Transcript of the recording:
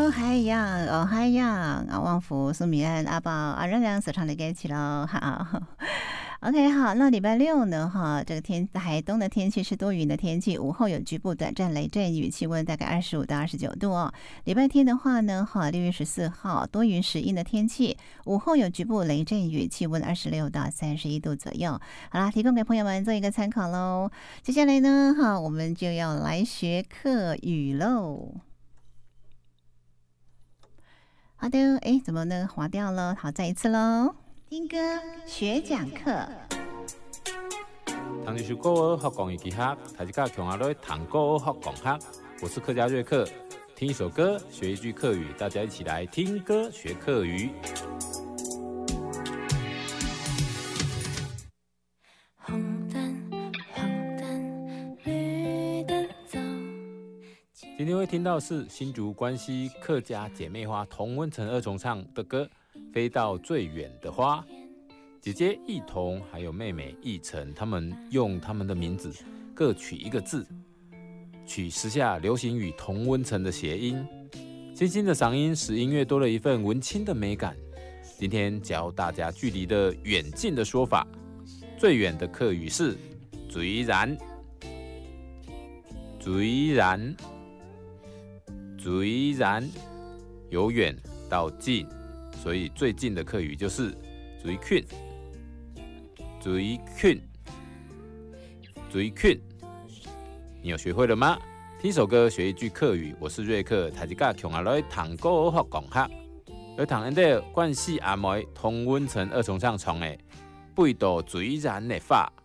哦嗨呀，哦嗨呀，旺福、苏米安、阿宝、阿亮亮所唱的歌曲喽。好，OK， 好，那礼拜六呢？哈，这个台东的天气是多云的天气，午后有局部短暂雷阵雨，气温大概25到29度哦。礼拜天的话呢，哈，6月14号多云时阴的天气，午后有局部雷阵雨，气温26到31度左右。好啦，提供给朋友们做一个参考喽。接下来呢，哈，我们就要来学客语喽。好的，哎，怎么呢？划掉了。好，再一次喽。听歌学讲课。 谈一首歌学讲一句话，大家共下来谈歌学讲话。我是客家瑞克，听一首歌学一句客语，大家一起来听歌学客语。今天会听到是新竹关西客家姐妹花童温城二重唱的歌《飞到最远的花》。姐姐艺彤还有妹妹艺晨，他们用他们的名字各取一个字，取时下流行语童温城的谐音。清新的嗓音使音乐多了一份文青的美感。今天教大家距离的远近的说法，最远的客语是最然，最然。最然，由远到近，所以最近的客语就是最近，最近，最近。你有学会了吗？听首歌学一句客语。我是瑞克，大家共下来谈歌学讲话。来谈的关系阿妹童温城二重唱唱的《飞到最然的花》。